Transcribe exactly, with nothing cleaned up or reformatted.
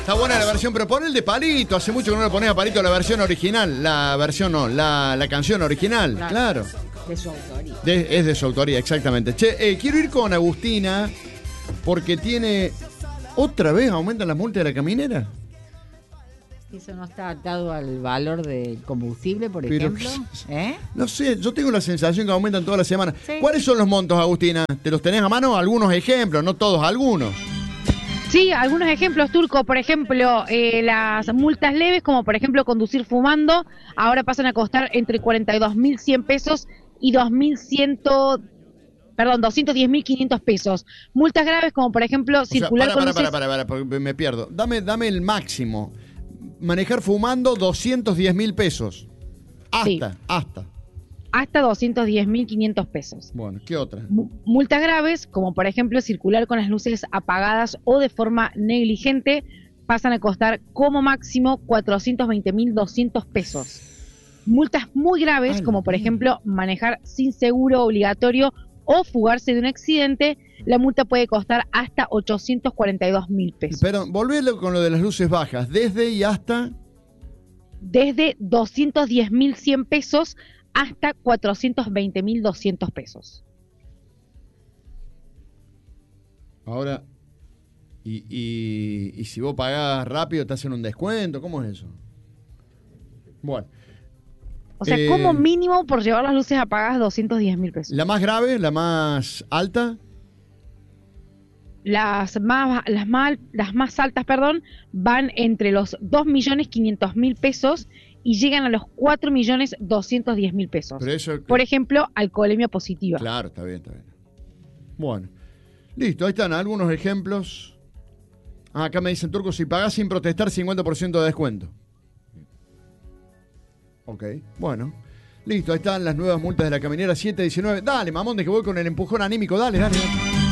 Está buena la versión, pero pon el de Palito. Hace mucho que no le ponés a Palito la versión original. La versión no, la, la canción original. Claro. claro. De su autoría. De, es de su autoría, exactamente. Che, eh, quiero ir con Agustina porque tiene... ¿Otra vez aumentan las multas de la caminera? ¿Eso no está atado al valor del combustible, por Pero, ejemplo? ¿Eh? No sé, yo tengo la sensación que aumentan todas las semanas. Sí. ¿Cuáles son los montos, Agustina? ¿Te los tenés a mano? Algunos ejemplos, no todos, algunos. Sí, algunos ejemplos, Turco. Por ejemplo, eh, las multas leves, como por ejemplo conducir fumando, ahora pasan a costar entre cuarenta y dos mil cien pesos y dos mil cien, perdón, doscientos diez mil quinientos pesos. Multas graves, como por ejemplo circular o sea, para, con para, luces... para, para, para, para, me pierdo. Dame, dame el máximo. Manejar fumando doscientos diez mil pesos. Hasta, Sí. hasta. hasta doscientos diez mil quinientos pesos. Bueno, ¿qué otra? M- multas graves, como por ejemplo circular con las luces apagadas o de forma negligente, pasan a costar como máximo cuatrocientos veinte mil doscientos pesos. Multas muy graves, Ay, como por bien. ejemplo manejar sin seguro obligatorio o fugarse de un accidente, la multa puede costar hasta ochocientos cuarenta y dos mil pesos. Pero volvelo con lo de las luces bajas. Desde y hasta... Desde doscientos diez mil cien pesos hasta cuatrocientos veinte mil doscientos pesos. Ahora... Y, y, y si vos pagás rápido, te hacen un descuento. ¿Cómo es eso? Bueno. O sea, Eh, como mínimo por llevar las luces apagadas doscientos diez mil pesos. La más grave, la más alta... Las más, las más, las más altas, perdón, van entre los dos millones quinientos mil pesos y llegan a los cuatro millones doscientos diez mil pesos. Pero eso... Por ejemplo, alcoholemia positiva. Claro, está bien, está bien. Bueno. Listo, ahí están algunos ejemplos. Ah, acá me dicen, Turco, si pagás sin protestar, cincuenta por ciento de descuento. Ok, bueno. Listo, ahí están las nuevas multas de la caminera siete diecinueve. Dale, mamón, de que voy con el empujón anímico. Dale, dale, dale.